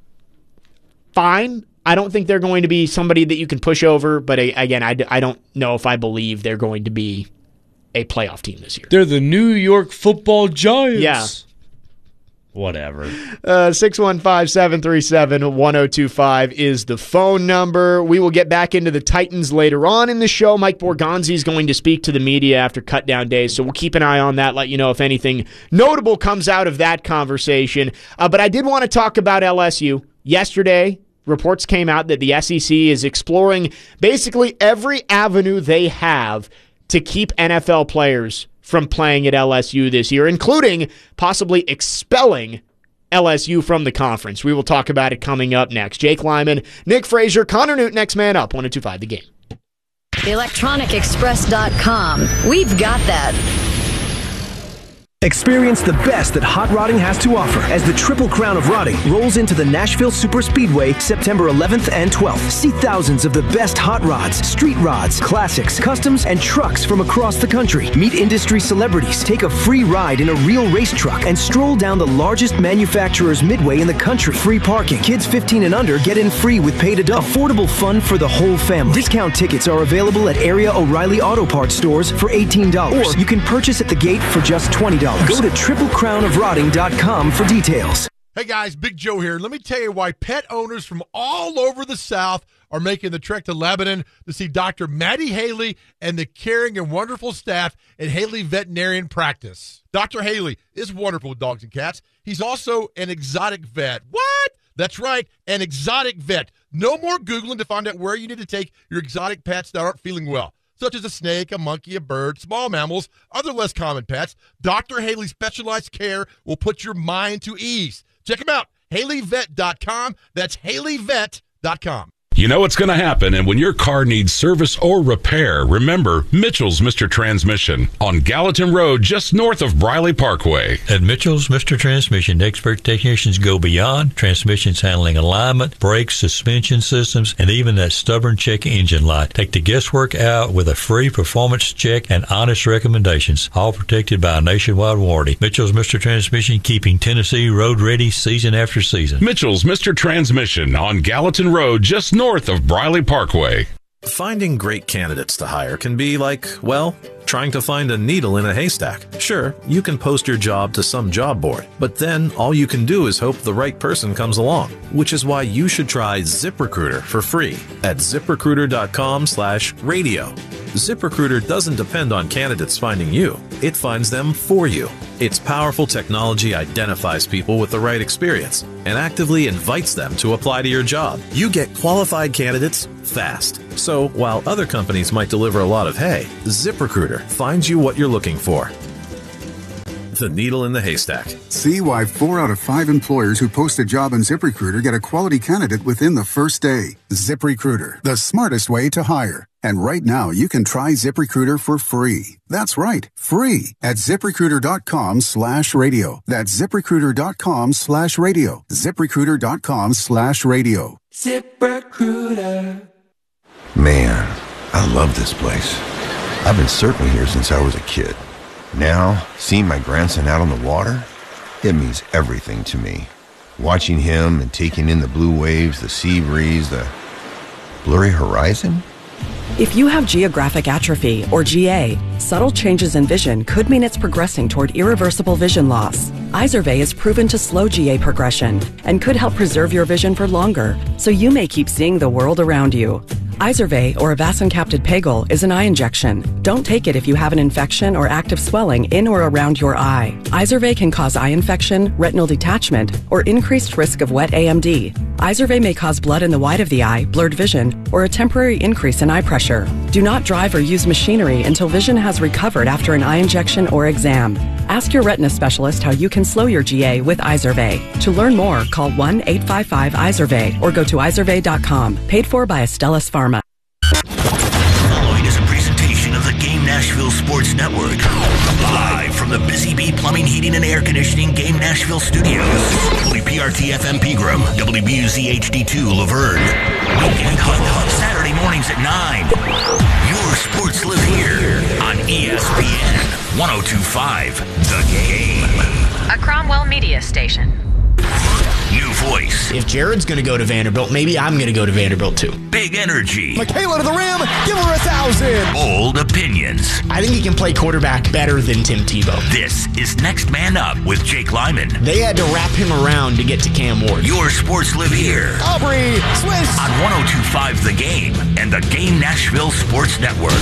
fine. I don't think they're going to be somebody that you can push over. But again, I, I don't know if I believe they're going to be a playoff team this year. They're the New York Football Giants. Yeah. Whatever. Uh, six one five, seven three seven, one oh two five is the phone number. We will get back into the Titans later on in the show. Mike Borgonzi is going to speak to the media after cut down days, so we'll keep an eye on that, let you know if anything notable comes out of that conversation. Uh, but I did want to talk about L S U. Yesterday, reports came out that the S E C is exploring basically every avenue they have to keep N F L players from playing at L S U this year, including possibly expelling L S U from the conference. We will talk about it coming up next. Jake Lyman, Nick Frazier, Connor Newton, next man up, one oh two five The Game. electronic express dot com. We've got that. Experience the best that hot rodding has to offer as the Triple Crown of Rodding rolls into the Nashville Super Speedway September eleventh and twelfth. See thousands of the best hot rods, street rods, classics, customs, and trucks from across the country. Meet industry celebrities, take a free ride in a real race truck, and stroll down the largest manufacturer's midway in the country. Free parking. Kids fifteen and under get in free with paid adult. Affordable fun for the whole family. Discount tickets are available at area O'Reilly Auto Parts stores for eighteen dollars. Or you can purchase at the gate for just twenty dollars. Go to triple crown of rodding dot com for details. Hey guys, Big Joe here. Let me tell you why pet owners from all over the South are making the trek to Lebanon to see Doctor Maddie Haley and the caring and wonderful staff at Haley Veterinarian Practice. Doctor Haley is wonderful with dogs and cats. He's also an exotic vet. What? That's right, an exotic vet. No more Googling to find out where you need to take your exotic pets that aren't feeling well, such as a snake, a monkey, a bird, small mammals, other less common pets. Doctor Haley's specialized care will put your mind to ease. Check him out, Haley Vet dot com. That's Haley Vet dot com. You know what's going to happen, and when your car needs service or repair, remember Mitchell's Mister Transmission on Gallatin Road, just north of Briley Parkway. At Mitchell's Mister Transmission, expert technicians go beyond transmissions handling alignment, brakes, suspension systems, and even that stubborn check engine light. Take the guesswork out with a free performance check and honest recommendations, all protected by a nationwide warranty. Mitchell's Mister Transmission, keeping Tennessee road ready season after season. Mitchell's Mister Transmission on Gallatin Road, just north of Briley Parkway. Finding great candidates to hire can be like, well, trying to find a needle in a haystack. Sure, you can post your job to some job board, but then all you can do is hope the right person comes along, which is why you should try ZipRecruiter for free at ZipRecruiter.com slash radio. ZipRecruiter doesn't depend on candidates finding you. It finds them for you. Its powerful technology identifies people with the right experience and actively invites them to apply to your job. You get qualified candidates fast. So while other companies might deliver a lot of hay, ZipRecruiter finds you what you're looking for. The needle in the haystack. See why four out of five employers who post a job on ZipRecruiter get a quality candidate within the first day. ZipRecruiter, the smartest way to hire. And right now, you can try ZipRecruiter for free. That's right, free at ZipRecruiter.com slash radio. That's ZipRecruiter.com slash radio. ZipRecruiter.com slash radio. ZipRecruiter. Man, I love this place. I've been surfing here since I was a kid. Now, seeing my grandson out on the water, it means everything to me. Watching him and taking in the blue waves, the sea breeze, the blurry horizon. If you have geographic atrophy, or G A, subtle changes in vision could mean it's progressing toward irreversible vision loss. Izervay is proven to slow G A progression and could help preserve your vision for longer, so you may keep seeing the world around you. Izervay, or avacincaptad pegol, is an eye injection. Don't take it if you have an infection or active swelling in or around your eye. Izervay can cause eye infection, retinal detachment, or increased risk of wet A M D. Izervay may cause blood in the white of the eye, blurred vision, or a temporary increase in eye pressure. Do not drive or use machinery until vision has recovered after an eye injection or exam. Ask your retina specialist how you can slow your G A with Izervay. To learn more, call one eight five five Izervay or go to Izervay dot com. Paid for by Astellas Pharma. Following is a presentation of the Game Nashville Sports Network. Live from the Busy Bee Plumbing, Heating, and Air Conditioning Game Nashville Studios. W P R T F M Pegram, W B U Z H D two Laverne. Weekend Hub, Saturday mornings at nine. Your sports live here on E S P N one oh two point five The Game. A Cromwell Media Station. New voice. If Jared's going to go to Vanderbilt, maybe I'm going to go to Vanderbilt too. Big energy. Michaela to the rim. Give her a thousand. Bold opinions. I think he can play quarterback better than Tim Tebow. This is Next Man Up with Jake Lyman. They had to wrap him around to get to Cam Ward. Your sports live here. Aubrey, Swiss. On one oh two point five The Game and the Game Nashville Sports Network.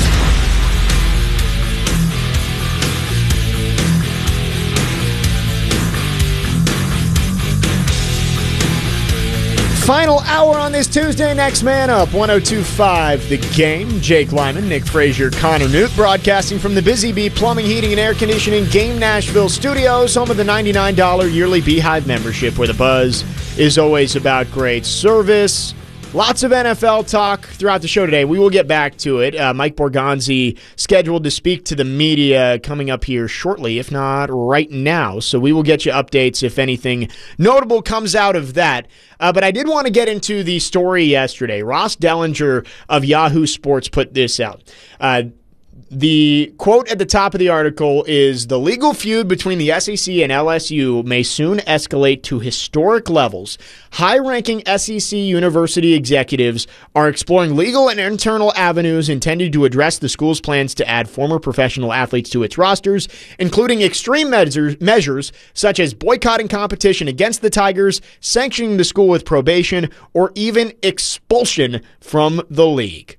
Final hour on this Tuesday. Next Man Up, one oh two point five The Game. Jake Lyman, Nick Frazier, Connor Newt, broadcasting from the Busy Bee Plumbing, Heating, and Air Conditioning Game Nashville Studios, home of the ninety-nine dollars yearly Beehive membership, where the buzz is always about great service. Lots of N F L talk throughout the show today. We will get back to it. Uh, Mike Borgonzi scheduled to speak to the media coming up here shortly, if not right now. So we will get you updates if anything notable comes out of that. Uh, but I did want to get into the story yesterday. Ross Dellinger of Yahoo Sports put this out. Uh, The quote at the top of the article is, the legal feud between the S E C and L S U may soon escalate to historic levels. High-ranking S E C university executives are exploring legal and internal avenues intended to address the school's plans to add former professional athletes to its rosters, including extreme measures, measures such as boycotting competition against the Tigers, sanctioning the school with probation, or even expulsion from the league.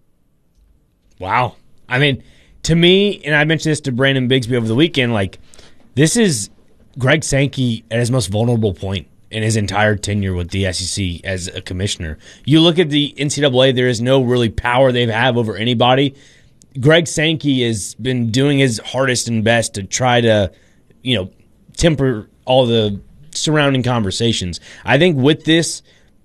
Wow. I mean, to me, and I mentioned this to Brandon Bigsby over the weekend, like, this is Greg Sankey at his most vulnerable point in his entire tenure with the S E C as a commissioner. You look at the N C double A, there is no really power they have over anybody. Greg Sankey has been doing his hardest and best to try to, you know, temper all the surrounding conversations. I think with this,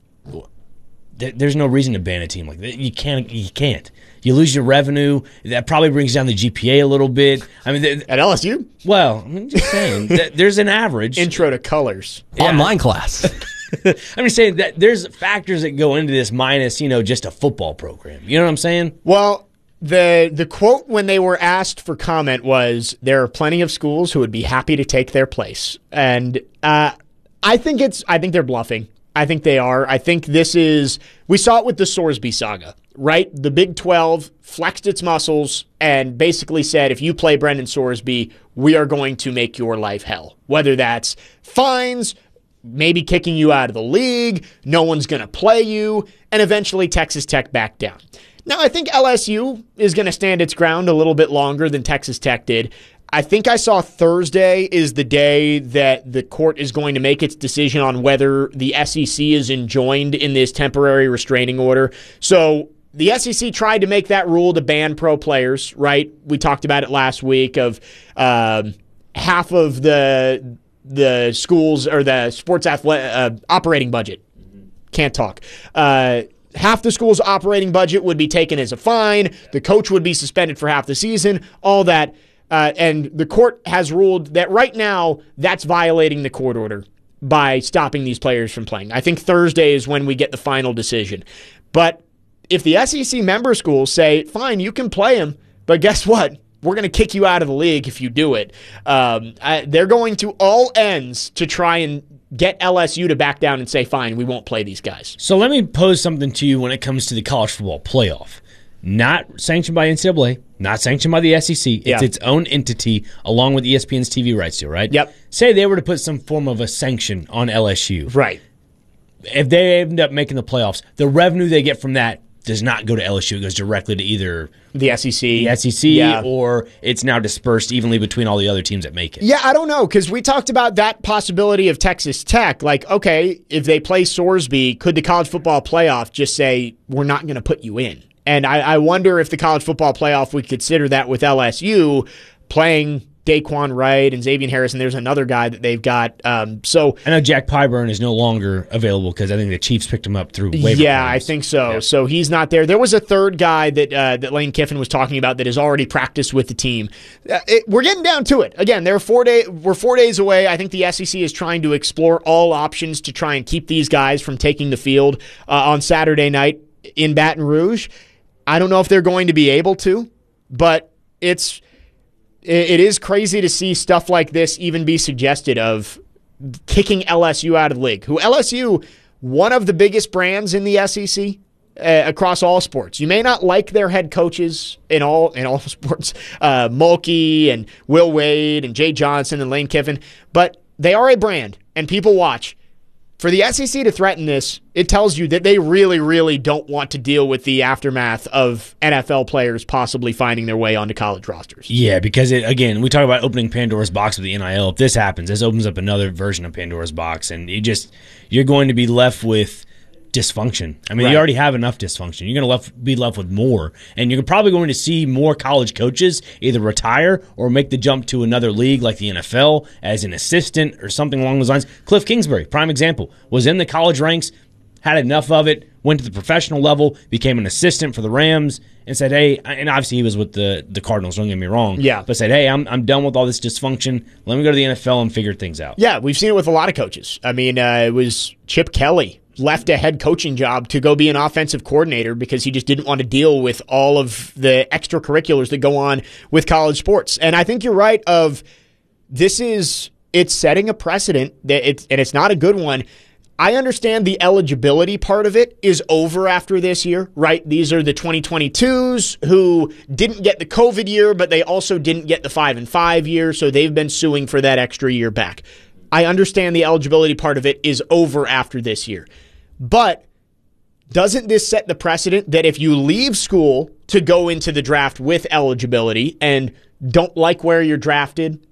th- there's no reason to ban a team like that. You can't. You can't. You lose your revenue. That probably brings down the G P A a little bit. I mean, th- at L S U? Well, I'm just saying that there's an average. Intro to colors. Yeah. Online class. I'm just saying that there's factors that go into this minus, you know, just a football program. You know what I'm saying? Well, the the quote when they were asked for comment was, there are plenty of schools who would be happy to take their place. And uh, I think it's I think they're bluffing. I think they are. I think this is, we saw it with the Sorsby saga, right? The Big twelve flexed its muscles and basically said, if you play Brendan Sorsby, we are going to make your life hell. Whether that's fines, maybe kicking you out of the league, no one's going to play you, and eventually Texas Tech backed down. Now, I think L S U is going to stand its ground a little bit longer than Texas Tech did. I think I saw Thursday is the day that the court is going to make its decision on whether the S E C is enjoined in this temporary restraining order. So the S E C tried to make that rule to ban pro players, right? We talked about it last week of um, half of the the schools or the sports athletic uh, operating budget. Can't talk. Uh, half the school's operating budget would be taken as a fine. The coach would be suspended for half the season, all that. Uh, and the court has ruled that right now that's violating the court order by stopping these players from playing. I think Thursday is when we get the final decision. But if the S E C member schools say, fine, you can play them, but guess what? We're going to kick you out of the league if you do it. Um, I, they're going to all ends to try and get L S U to back down and say, fine, we won't play these guys. So let me pose something to you when it comes to the college football playoff. Not sanctioned by N C double A, not sanctioned by the S E C. It's Yeah. its own entity along with E S P N's T V rights deal, right? Yep. Say they were to put some form of a sanction on L S U. Right. If they end up making the playoffs, the revenue they get from that does not go to L S U. It goes directly to either the S E C, the S E C, Yeah. or it's now dispersed evenly between all the other teams that make it. Yeah, I don't know, because we talked about that possibility of Texas Tech. Like, okay, if they play Sorsby, could the college football playoff just say, we're not going to put you in? And I, I wonder if the college football playoff would consider that with L S U playing Daquan Wright and Xavier Harris, and there's another guy that they've got. Um, so I know Jack Pyburn is no longer available because I think the Chiefs picked him up through waiver Yeah, claims. I think so. So he's not there. There was a third guy that uh, that Lane Kiffin was talking about that has already practiced with the team. Uh, it, we're getting down to it. Again, they're four day, we're four days away. I think the S E C is trying to explore all options to try and keep these guys from taking the field uh, on Saturday night in Baton Rouge. I don't know if they're going to be able to, but it's it, it is crazy to see stuff like this even be suggested of kicking L S U out of the league. Who L S U, one of the biggest brands in the S E C uh, across all sports. You may not like their head coaches in all in all sports, uh, Mulkey and Will Wade and Jay Johnson and Lane Kiffin, but they are a brand and people watch. For the S E C to threaten this, it tells you that they really, really don't want to deal with the aftermath of N F L players possibly finding their way onto college rosters. Yeah, because, it, again, we talk about opening Pandora's box with the N I L. If this happens, this opens up another version of Pandora's box, and you just you're going to be left with dysfunction. I mean, Right. you already have enough dysfunction. You're going to left, be left with more, and you're probably going to see more college coaches either retire or make the jump to another league like the N F L as an assistant or something along those lines. Cliff Kingsbury, prime example, was in the college ranks, had enough of it, went to the professional level, became an assistant for the Rams, and said, hey, and obviously he was with the, the Cardinals, don't get me wrong, Yeah. but said, hey, I'm I'm done with all this dysfunction. Let me go to the N F L and figure things out. Yeah, we've seen it with a lot of coaches. I mean, uh, it was Chip Kelly left a head coaching job to go be an offensive coordinator because he just didn't want to deal with all of the extracurriculars that go on with college sports. And I think you're right of this is, it's setting a precedent that it's, and it's not a good one. I understand the eligibility part of it is over after this year, right? These are the twenty twenty-twos who didn't get the COVID year, but they also didn't get the five and five year, so they've been suing for that extra year back. I understand the eligibility part of it is over after this year. But doesn't this set the precedent that if you leave school to go into the draft with eligibility and don't like where you're drafted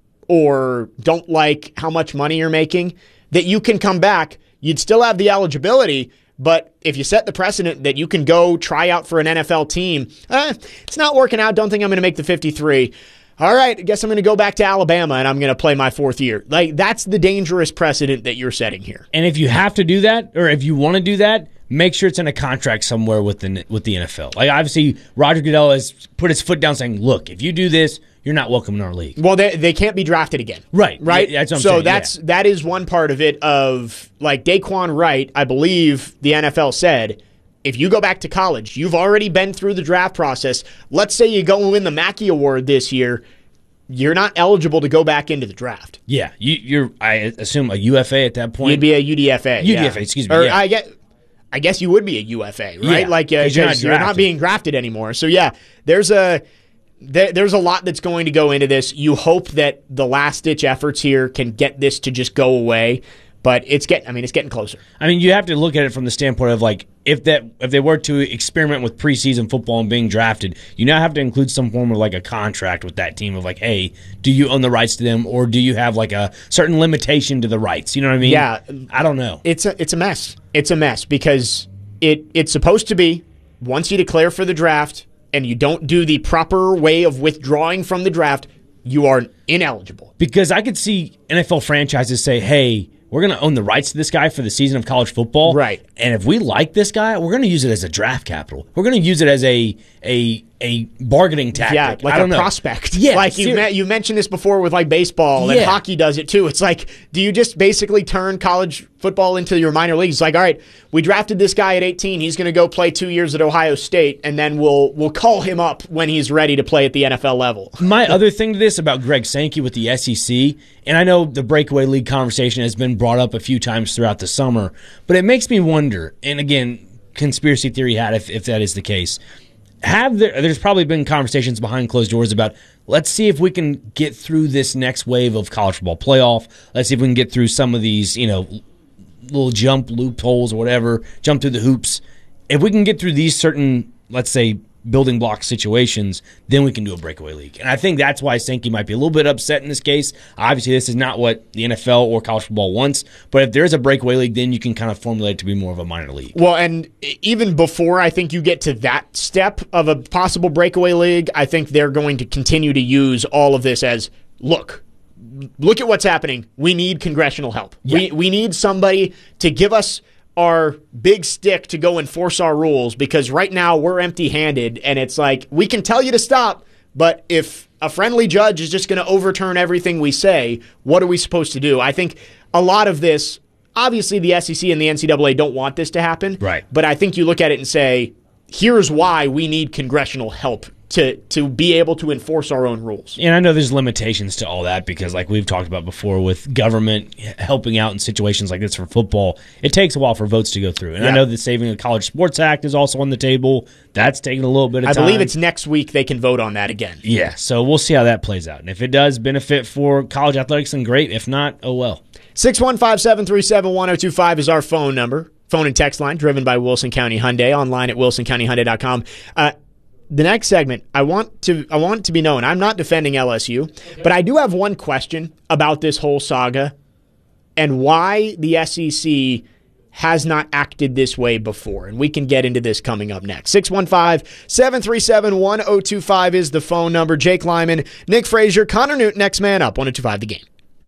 or don't like how much money you're making, that you can come back? You'd still have the eligibility, but if you set the precedent that you can go try out for an N F L team, eh, it's not working out, don't think I'm going to make the fifty-three. All right, I guess I'm going to go back to Alabama and I'm going to play my fourth year. Like, that's the dangerous precedent that you're setting here. And if you have to do that, or if you want to do that, make sure it's in a contract somewhere with the with the N F L. Like, obviously, Roger Goodell has put his foot down saying, look, if you do this, you're not welcome in our league. Well, they they can't be drafted again. Right. Right? Yeah, that's what I'm so saying, that's yeah. that is one part of it of, like, Daquan Wright, I believe the N F L said, if you go back to college, you've already been through the draft process. Let's say you go and win the Mackey Award this year, you're not eligible to go back into the draft. Yeah, you, you're, I assume, a U F A at that point. You'd be a U D F A. U D F A, yeah. excuse me. Or yeah. I guess, I guess you would be a U F A, right? Yeah, like, uh, 'cause you're not you're not drafted. being drafted anymore. So, yeah, there's a there, there's a lot that's going to go into this. You hope that the last-ditch efforts here can get this to just go away. But it's getting, I mean, it's getting closer. I mean, you have to look at it from the standpoint of, like, if that if they were to experiment with preseason football and being drafted, you now have to include some form of, like, a contract with that team of, like, hey, do you own the rights to them, or do you have, like, a certain limitation to the rights? You know what I mean? Yeah. I don't know. It's a, it's a mess. It's a mess because it it's supposed to be, once you declare for the draft and you don't do the proper way of withdrawing from the draft, you are ineligible. Because I could see N F L franchises say, hey, we're going to own the rights to this guy for the season of college football. Right. And if we like this guy, we're going to use it as a draft capital. We're going to use it as a a a bargaining tactic. Yeah, like I don't a know. prospect. Yeah. Like you me- you mentioned this before with like baseball and Yeah. hockey does it too. It's like, do you just basically turn college football into your minor leagues? It's like, all right, we drafted this guy at eighteen. He's going to go play two years at Ohio State, and then we'll we'll call him up when he's ready to play at the N F L level. My other thing to this about Greg Sankey with the S E C, and I know the breakaway league conversation has been brought up a few times throughout the summer, but it makes me wonder, and again, conspiracy theory hat if, if that is the case, have there, there's probably been conversations behind closed doors about, let's see if we can get through this next wave of college football playoff. Let's see if we can get through some of these, you know, little jump loopholes or whatever, jump through the hoops. If we can get through these certain, let's say, building block situations, then we can do a breakaway league. And I think that's why Sankey might be a little bit upset in this case. Obviously, this is not what the N F L or college football wants, but if there is a breakaway league, then you can kind of formulate it to be more of a minor league. Well, and even before I think you get to that step of a possible breakaway league, I think they're going to continue to use all of this as, look, look at what's happening. We need congressional help. Yeah. We we need somebody to give us our big stick to go enforce our rules, because right now we're empty-handed, and it's like, we can tell you to stop, but if a friendly judge is just going to overturn everything we say, what are we supposed to do? I think a lot of this, obviously the S E C and the N C double A don't want this to happen, right? But I think you look at it and say, here's why we need congressional help to to be able to enforce our own rules. And I know there's limitations to all that because, like we've talked about before, with government helping out in situations like this for football, it takes a while for votes to go through. And Yeah. I know the Saving the College Sports Act is also on the table. That's taking a little bit of I time. believe it's next week they can vote on that again. Yeah, so we'll see how that plays out. And if it does benefit for college athletics, then great. If not, oh well. six one five, seven three seven, one oh two five is our phone number. Phone and text line driven by Wilson County Hyundai, online at wilson county hyundai dot com. Uh, the next segment, I want to I want it to be known, I'm not defending L S U, but I do have one question about this whole saga and why the S E C has not acted this way before. And we can get into this coming up next. six one five, seven three seven, one oh two five is the phone number. Jake Lyman, Nick Frazier, Connor Newton, next man up, one oh two five The Game.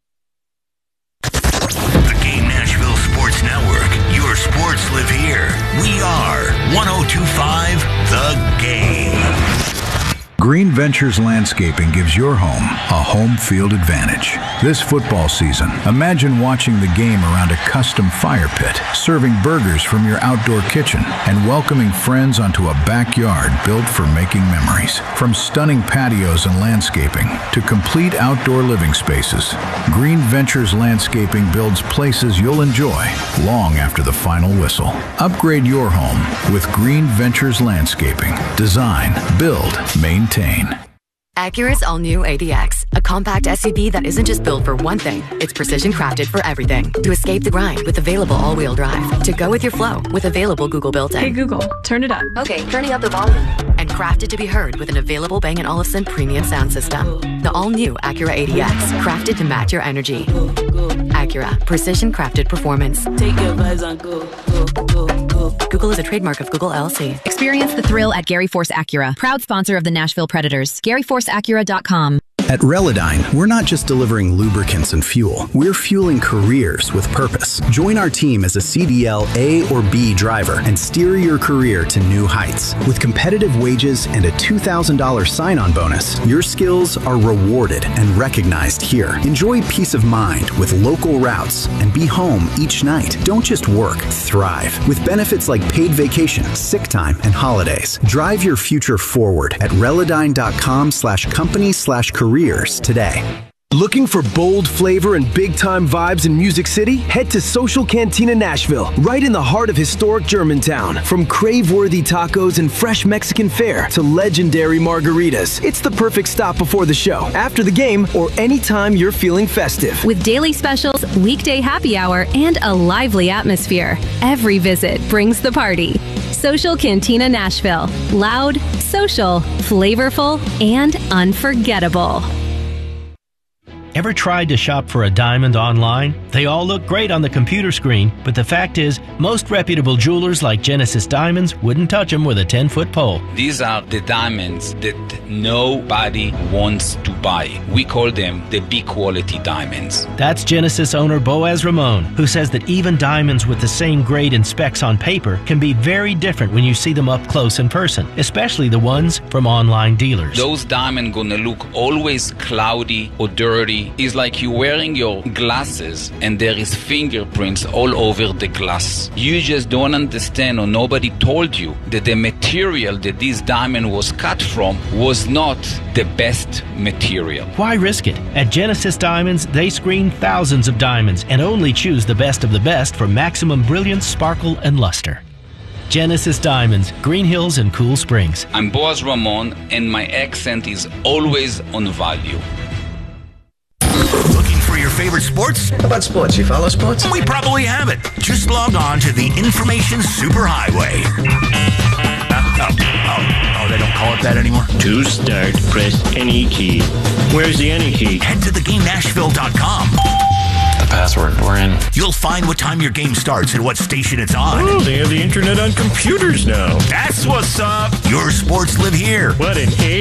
The Game Nashville Sports Network. Your sports live here. We are one oh two five The Game. Green Ventures Landscaping gives your home a home field advantage. This football season, imagine watching the game around a custom fire pit, serving burgers from your outdoor kitchen, and welcoming friends onto a backyard built for making memories. From stunning patios and landscaping to complete outdoor living spaces, Green Ventures Landscaping builds places you'll enjoy long after the final whistle. Upgrade your home with Green Ventures Landscaping. Design, build, maintain. Acura's all-new A D X, a compact S U V that isn't just built for one thing, it's precision crafted for everything. To escape the grind with available all-wheel drive. To go with your flow with available Google built-in. Hey Google, turn it up. Okay, turning up the volume. And crafted to be heard with an available Bang and Olufsen premium sound system. The all-new Acura A D X, crafted to match your energy. Acura, precision crafted performance. Take your vibes on go, go, go, go. Google is a trademark of Google L L C. Experience the thrill at Gary Force Acura, proud sponsor of the Nashville Predators. Gary Force Acura dot com. At Relodyne, we're not just delivering lubricants and fuel. We're fueling careers with purpose. Join our team as a C D L A or B driver and steer your career to new heights. With competitive wages and a two thousand dollars sign-on bonus, your skills are rewarded and recognized here. Enjoy peace of mind with local routes and be home each night. Don't just work, thrive. With benefits like paid vacation, sick time, and holidays. Drive your future forward at Relodyne dot com slash company slash career today. Looking for bold flavor and big-time vibes in Music City? Head to Social Cantina Nashville, right in the heart of historic Germantown. From crave-worthy tacos and fresh Mexican fare to legendary margaritas, it's the perfect stop before the show, after the game, or anytime you're feeling festive. With daily specials, weekday happy hour, and a lively atmosphere, every visit brings the party. Social Cantina Nashville. Loud, social, flavorful, and unforgettable. Ever tried to shop for a diamond online? They all look great on the computer screen, but the fact is, most reputable jewelers like Genesis Diamonds wouldn't touch them with a ten-foot pole. These are the diamonds that nobody wants to buy. We call them the B-quality diamonds. That's Genesis owner Boaz Ramon, who says that even diamonds with the same grade and specs on paper can be very different when you see them up close in person, especially the ones from online dealers. Those diamonds gonna look always cloudy or dirty. It's like you're wearing your glasses and there is fingerprints all over the glass. You just don't understand, or nobody told you that the material that this diamond was cut from was not the best material. Why risk it? At Genesis Diamonds, they screen thousands of diamonds and only choose the best of the best for maximum brilliance, sparkle, and luster. Genesis Diamonds, Green Hills and Cool Springs. I'm Boaz Ramon, and my accent is always on value. Looking for your favorite sports? How about sports? You follow sports? We probably have it. Just log on to the Information Superhighway. Oh, oh, oh, they don't call it that anymore? To start, press any key. Where's the any key? Head to the game nashville dot com. The password, we're in. You'll find what time your game starts and what station it's on. Oh, they have the internet on computers now. That's what's up. Your sports live here. What an A